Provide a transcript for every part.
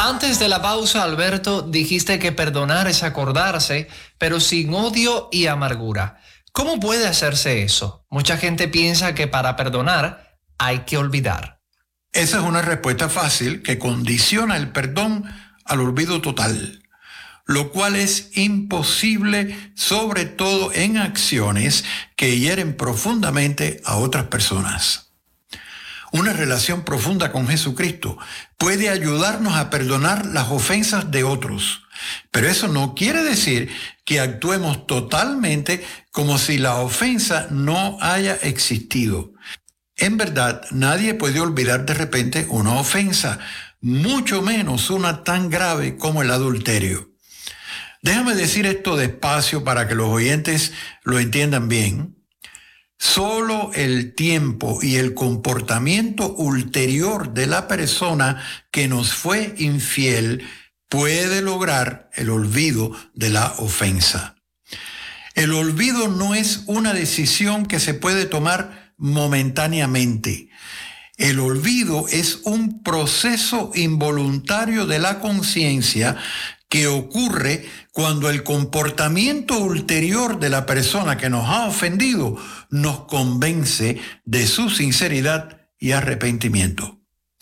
Antes de la pausa, Alberto, dijiste que perdonar es acordarse, pero sin odio y amargura. ¿Cómo puede hacerse eso? Mucha gente piensa que para perdonar hay que olvidar. Esa es una respuesta fácil que condiciona el perdón al olvido total, lo cual es imposible, sobre todo en acciones que hieren profundamente a otras personas. Una relación profunda con Jesucristo puede ayudarnos a perdonar las ofensas de otros, pero eso no quiere decir que actuemos totalmente como si la ofensa no haya existido. En verdad, nadie puede olvidar de repente una ofensa, mucho menos una tan grave como el adulterio. Déjame decir esto despacio para que los oyentes lo entiendan bien. Solo el tiempo y el comportamiento ulterior de la persona que nos fue infiel puede lograr el olvido de la ofensa. El olvido no es una decisión que se puede tomar momentáneamente. El olvido es un proceso involuntario de la conciencia que ocurre cuando el comportamiento ulterior de la persona que nos ha ofendido nos convence de su sinceridad y arrepentimiento.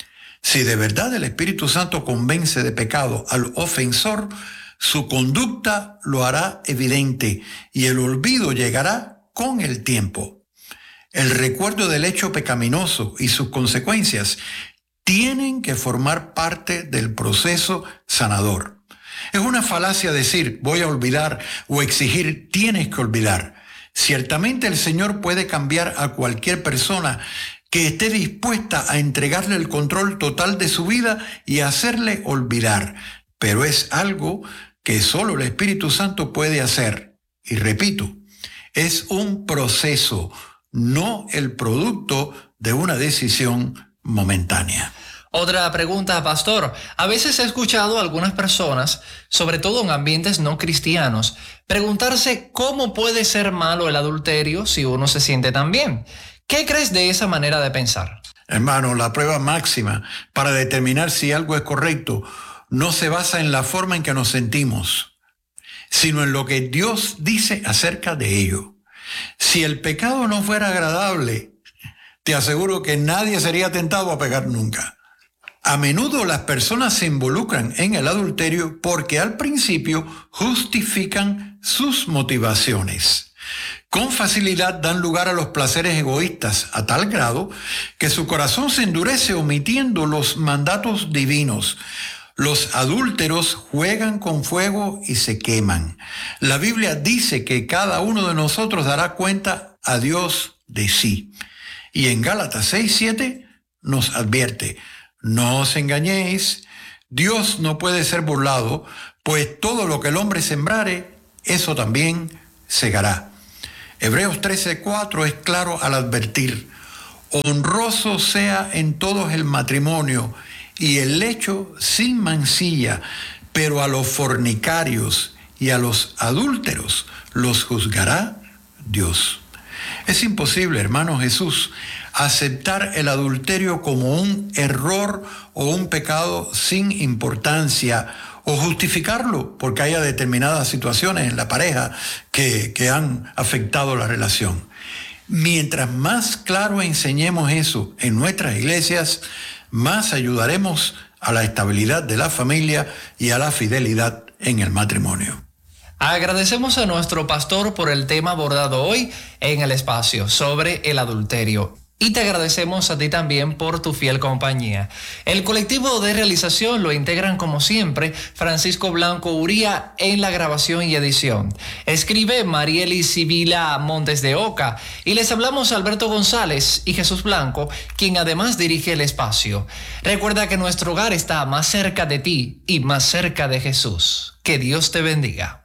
Si de verdad el Espíritu Santo convence de pecado al ofensor, su conducta lo hará evidente y el olvido llegará con el tiempo. El recuerdo del hecho pecaminoso y sus consecuencias tienen que formar parte del proceso sanador. Es una falacia decir voy a olvidar o exigir tienes que olvidar. Ciertamente el Señor puede cambiar a cualquier persona que esté dispuesta a entregarle el control total de su vida y hacerle olvidar, pero es algo que solo el Espíritu Santo puede hacer. Y repito, es un proceso, no el producto de una decisión momentánea. Otra pregunta, pastor. A veces he escuchado a algunas personas, sobre todo en ambientes no cristianos, preguntarse cómo puede ser malo el adulterio si uno se siente tan bien. ¿Qué crees de esa manera de pensar? Hermano, la prueba máxima para determinar si algo es correcto no se basa en la forma en que nos sentimos, sino en lo que Dios dice acerca de ello. Si el pecado no fuera agradable, te aseguro que nadie sería tentado a pecar nunca. A menudo las personas se involucran en el adulterio porque al principio justifican sus motivaciones. Con facilidad dan lugar a los placeres egoístas a tal grado que su corazón se endurece omitiendo los mandatos divinos. Los adúlteros juegan con fuego y se queman. La Biblia dice que cada uno de nosotros dará cuenta a Dios de sí. Y en Gálatas 6:7 nos advierte: no os engañéis, Dios no puede ser burlado, pues todo lo que el hombre sembrare, eso también segará. Hebreos 13:4 es claro al advertir: honroso sea en todos el matrimonio y el lecho sin mancilla, pero a los fornicarios y a los adúlteros los juzgará Dios. Es imposible, hermano Jesús, aceptar el adulterio como un error o un pecado sin importancia o justificarlo porque haya determinadas situaciones en la pareja que han afectado la relación. Mientras más claro enseñemos eso en nuestras iglesias, más ayudaremos a la estabilidad de la familia y a la fidelidad en el matrimonio. Agradecemos a nuestro pastor por el tema abordado hoy en el espacio sobre el adulterio. Y te agradecemos a ti también por tu fiel compañía. El colectivo de realización lo integran como siempre Francisco Blanco Uría en la grabación y edición. Escribe Marieli Sibila Montes de Oca y les hablamos Alberto González y Jesús Blanco, quien además dirige el espacio. Recuerda que nuestro hogar está más cerca de ti y más cerca de Jesús. Que Dios te bendiga.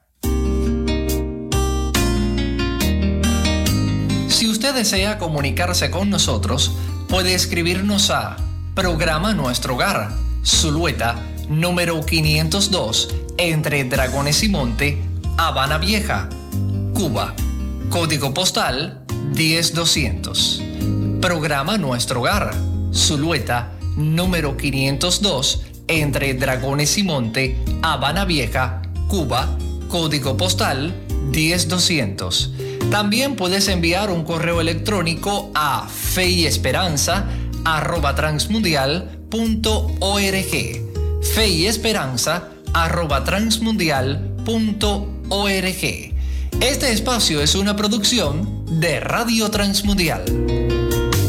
Si usted desea comunicarse con nosotros, puede escribirnos a Programa Nuestro Hogar, Zulueta, número 502, entre Dragones y Monte, Habana Vieja, Cuba. Código postal 10200. Programa Nuestro Hogar, Zulueta, número 502, entre Dragones y Monte, Habana Vieja, Cuba, código postal 10200. También puedes enviar un correo electrónico a feyesperanza@transmundial.org. feyesperanza@transmundial.org. Este espacio es una producción de Radio Transmundial.